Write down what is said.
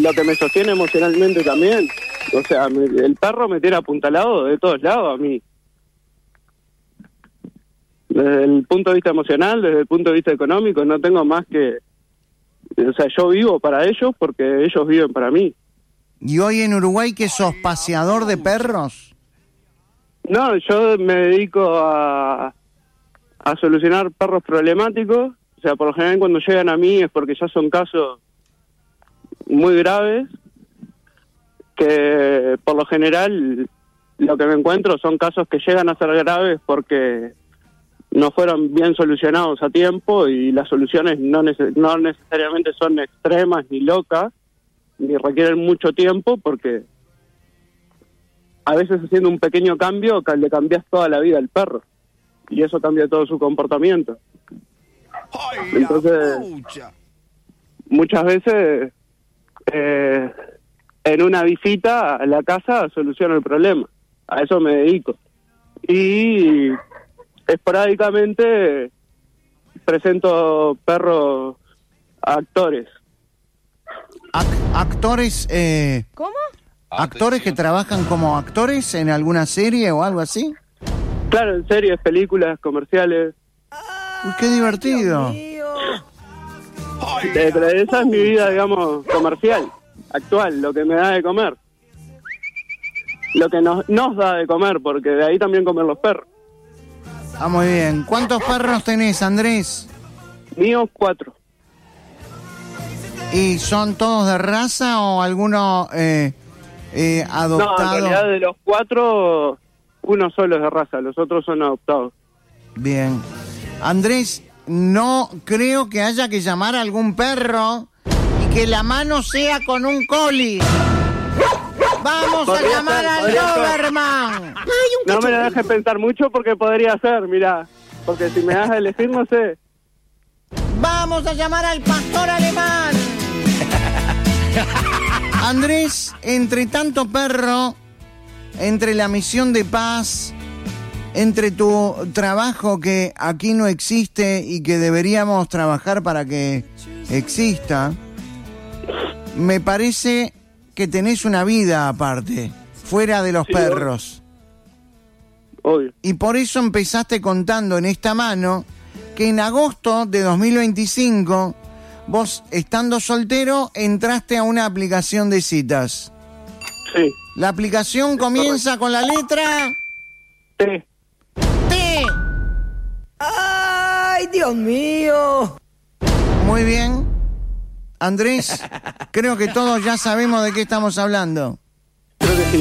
lo que me sostiene emocionalmente también. O sea, el perro me tiene apuntalado de todos lados a mí. Desde el punto de vista emocional, desde el punto de vista económico, no tengo más que... O sea, yo vivo para ellos porque ellos viven para mí. ¿Y hoy en Uruguay qué sos, paseador de perros? No, yo me dedico a solucionar perros problemáticos. O sea, por lo general cuando llegan a mí es porque ya son casos muy graves, que por lo general lo que me encuentro son casos que llegan a ser graves porque no fueron bien solucionados a tiempo y las soluciones no necesariamente son extremas ni locas, ni requieren mucho tiempo, porque a veces haciendo un pequeño cambio le cambias toda la vida al perro y eso cambia todo su comportamiento. Entonces, muchas veces en una visita a la casa soluciono el problema. A eso me dedico. Y esporádicamente presento perros a actores. ¿Actores? ¿Cómo? ¿Actores que trabajan como actores en alguna serie o algo así? Claro, en series, películas, comerciales. Uy, qué divertido. Pero esa es mi vida, digamos, comercial, actual, lo que me da de comer. Lo que nos da de comer, porque de ahí también comen los perros. Ah, muy bien. ¿Cuántos perros tenés, Andrés? Míos, 4. ¿Y son todos de raza o alguno adoptado? No, en realidad de los 4, uno solo es de raza, los otros son adoptados. Bien. Andrés, no creo que haya que llamar a algún perro y que la mano sea con un collie. ¡Vamos a llamar al Doberman! No me lo dejes pensar mucho porque podría ser, mirá. Porque si me das a elegir, no sé. ¡Vamos a llamar al pastor alemán! Andrés, entre tanto perro, entre la misión de paz, entre tu trabajo que aquí no existe y que deberíamos trabajar para que exista, me parece que tenés una vida aparte, fuera de los perros. Obvio. Y por eso empezaste contando en esta mano que en agosto de 2025, vos, estando soltero, entraste a una aplicación de citas. Sí. La aplicación comienza con la letra... T. T. ¡Ay, Dios mío! Muy bien. Andrés, creo que todos ya sabemos de qué estamos hablando.